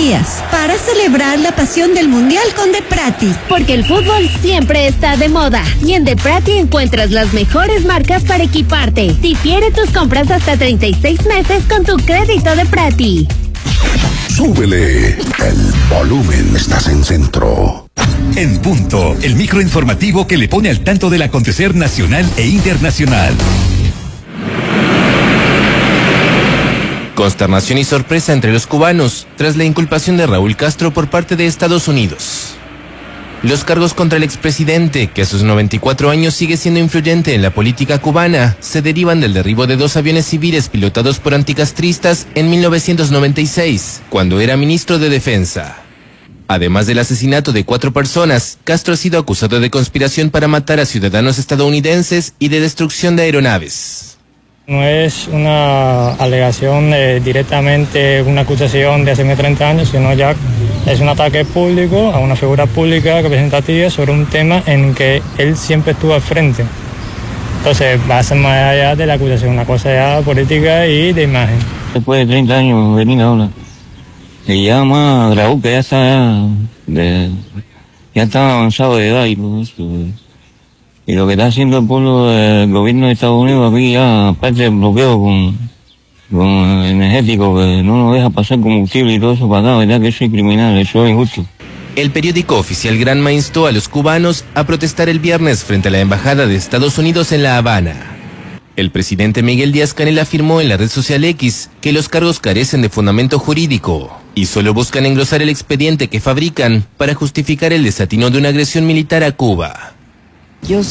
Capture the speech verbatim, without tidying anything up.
días para celebrar la pasión del Mundial con Deprati. Porque el fútbol siempre está de moda y en Deprati encuentras las mejores marcas para equiparte. Difiere tus compras hasta treinta y seis meses con tu crédito Deprati. Súbele el volumen, estás en Centro. En punto, el microinformativo que le pone al tanto del acontecer nacional e internacional. Consternación y sorpresa entre los cubanos tras la inculpación de Raúl Castro por parte de Estados Unidos. Los cargos contra el expresidente, que a sus noventa y cuatro años sigue siendo influyente en la política cubana, se derivan del derribo de dos aviones civiles pilotados por anticastristas en mil novecientos noventa y seis, cuando era ministro de Defensa. Además del asesinato de cuatro personas, Castro ha sido acusado de conspiración para matar a ciudadanos estadounidenses y de destrucción de aeronaves. No es una alegación de directamente una acusación de hace treinta años, sino ya es un ataque público a una figura pública representativa sobre un tema en que él siempre estuvo al frente. Entonces va a ser más allá de la acusación, una cosa ya política y de imagen. Después de treinta años venir ahora, se llama Raúl, que ya está, de, ya está avanzado de edad y todo eso. Y lo que está haciendo el pueblo del gobierno de Estados Unidos aquí ya, aparte del bloqueo con, con energético, que no nos deja pasar combustible y todo eso para acá, ¿verdad? Que eso es criminal, eso es injusto. El periódico oficial Granma instó a los cubanos a protestar el viernes frente a la Embajada de Estados Unidos en La Habana. El presidente Miguel Díaz-Canel afirmó en la red social X que los cargos carecen de fundamento jurídico y solo buscan engrosar el expediente que fabrican para justificar el desatino de una agresión militar a Cuba. Yo